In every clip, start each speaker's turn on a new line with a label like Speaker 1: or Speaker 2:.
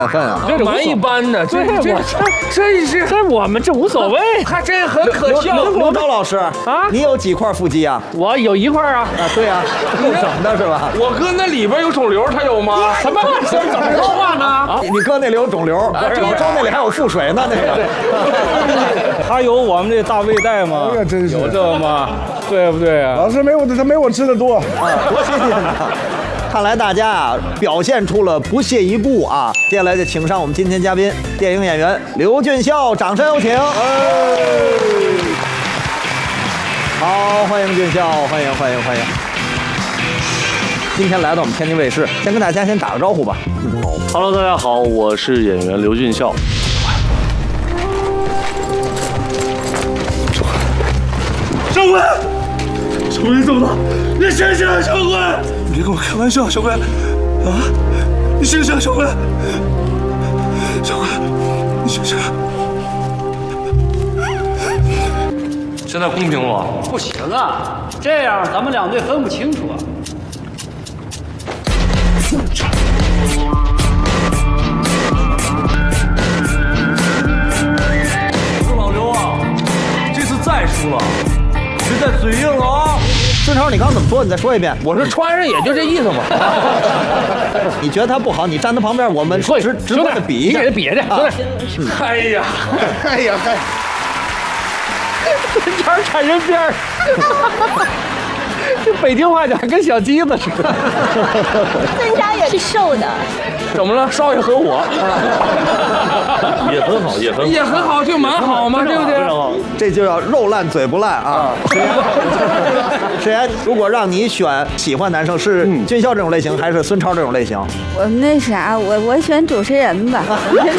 Speaker 1: 恨啊，
Speaker 2: 这蛮一般的，这我们这无所谓，还真很可笑。
Speaker 1: 刘钊老师啊，你有几块腹肌啊？
Speaker 2: 我有一块啊。
Speaker 1: 啊，对啊，够整的是吧？
Speaker 3: 我哥那里边有肿瘤，他有吗？
Speaker 2: 什么？怎么说话呢？
Speaker 1: 你哥那里有肿瘤，老周那里还有腹水呢，那个。
Speaker 4: 他有我们这大胃袋吗？
Speaker 5: 这个真是
Speaker 4: 有这吗？对不对啊？
Speaker 5: 老师他没我吃的多啊，
Speaker 1: 多新鲜呐！看来大家啊表现出了不屑一顾啊！接下来就请上我们今天嘉宾，电影演员刘俊孝，掌声有请！好，欢迎俊孝，欢迎。今天来到我们天津卫视，先跟大家打个招呼吧。
Speaker 6: Hello， 大家好，我是演员刘俊孝。
Speaker 7: 小辉，小辉你怎么了？你醒醒，小辉！你别跟我开玩笑，小辉！啊，你醒醒，小辉！小辉，你醒醒！
Speaker 6: 现在公平了？
Speaker 8: 不行啊，这样咱们两队分不清楚啊。
Speaker 6: 老刘啊，这次再输了，别再嘴硬了啊！
Speaker 1: 孙超，你刚刚怎么说？你再说一遍。
Speaker 2: 我说穿上也就这意思嘛。
Speaker 1: 你觉得他不好，你站他旁边，我们直播的比一下，
Speaker 2: 你给他比去。
Speaker 3: 哎呀，
Speaker 2: 孙超缠人边儿。这北京话讲跟小鸡子似的。
Speaker 9: 孙超也是瘦的。
Speaker 3: 怎么了？少爷和我
Speaker 6: 也很好，
Speaker 3: 也很好，就蛮好嘛，对不对？
Speaker 1: 这就叫肉烂嘴不烂啊！沈岩，如果让你选，喜欢男生是俊孝这种类型，还是孙超这种类型？
Speaker 9: 我那啥，我选主持人吧。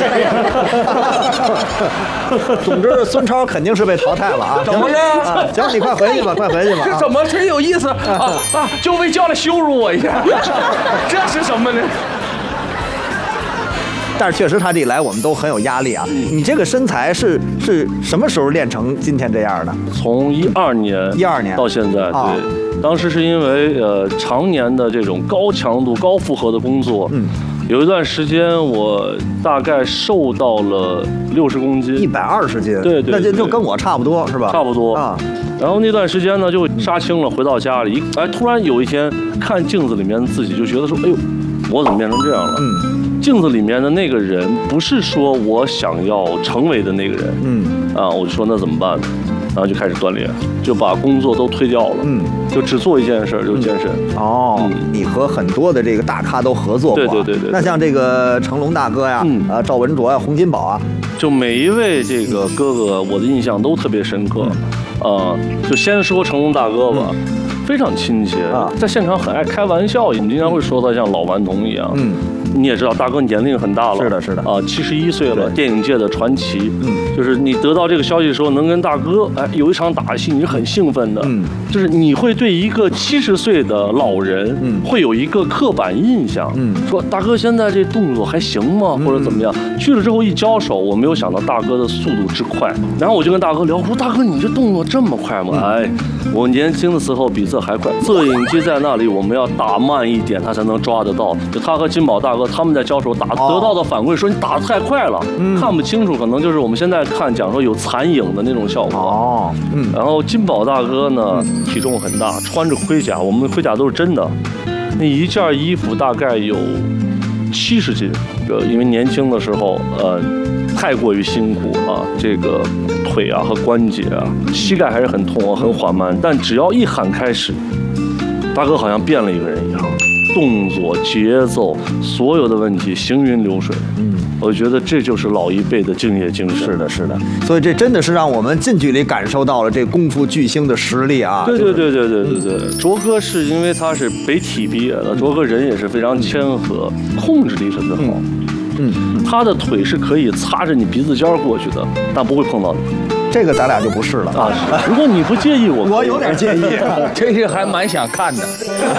Speaker 1: 总之，孙超肯定是被淘汰了啊！
Speaker 3: 怎么了？
Speaker 1: 行，你快回去吧，快回去吧！
Speaker 3: 这怎么真有意思啊！就为叫来羞辱我一下，这是什么呢？
Speaker 1: 但是确实他这一来，我们都很有压力啊。你这个身材是什么时候练成今天这样的？
Speaker 6: 从12年到现在，对，当时是因为常年的这种高强度、高负荷的工作，有一段时间我大概瘦到了60公斤
Speaker 1: ，120斤，
Speaker 6: 对，
Speaker 1: 那就跟我差不多是吧？
Speaker 6: 差不多
Speaker 1: 啊。
Speaker 6: 然后那段时间呢，就杀青了，回到家里，突然有一天看镜子里面自己，就觉得说，哎呦，我怎么变成这样了？镜子里面的那个人不是说我想要成为的那个人，我就说那怎么办呢？然后就开始锻炼，就把工作都推掉了，就只做一件事，就是健身。
Speaker 1: 你和很多的这个大咖都合作过，
Speaker 6: 对。
Speaker 1: 那像这个成龙大哥呀，赵文卓呀，洪金宝啊，
Speaker 6: 就每一位这个哥哥，我的印象都特别深刻。就先说成龙大哥吧。非常亲切，在现场很爱开玩笑，你经常会说他像老顽童一样。你也知道，大哥年龄很大了，
Speaker 1: 是的
Speaker 6: 71岁了，电影界的传奇。就是你得到这个消息的时候，能跟大哥有一场打戏，你是很兴奋的。就是你会对一个70岁的老人，会有一个刻板印象，说大哥现在这动作还行吗？或者怎么样？去了之后一交手，我没有想到大哥的速度之快，然后我就跟大哥聊，我说大哥你这动作这么快吗？我年轻的时候比这还快，摄影机在那里，我们要打慢一点，他才能抓得到。就他和金宝大哥他们在交手得到的反馈说你打得太快了，看不清楚，可能就是我们现在看讲说有残影的那种效果。然后金宝大哥呢体重很大，穿着盔甲，我们的盔甲都是真的，那一件衣服大概有70斤，因为年轻的时候太过于辛苦啊，这个腿啊和关节啊，膝盖还是很痛啊，很缓慢。但只要一喊开始，大哥好像变了一个人一样，动作、节奏，所有的问题行云流水。我觉得这就是老一辈的敬业精神。
Speaker 1: 是的，所以这真的是让我们近距离感受到了这功夫巨星的实力啊！
Speaker 6: 对。卓哥是因为他是北体毕业的，卓哥人也是非常谦和，控制力特别好。他的腿是可以擦着你鼻子尖过去的，但不会碰到你。
Speaker 1: 这个咱俩就不是了啊！
Speaker 6: 如果你不介意，
Speaker 1: 我有点介意，
Speaker 2: 这个还蛮想看的。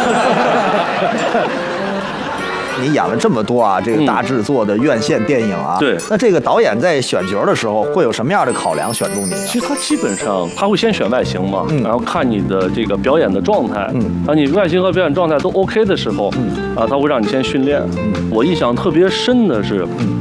Speaker 1: 你演了这么多啊，这个大制作的院线电影啊，
Speaker 6: 对，
Speaker 1: 那这个导演在选角的时候会有什么样的考量选中你？
Speaker 6: 其实他基本上他会先选外形嘛，然后看你的这个表演的状态，当你外形和表演状态都 OK 的时候，他会让你先训练。我印象特别深的是，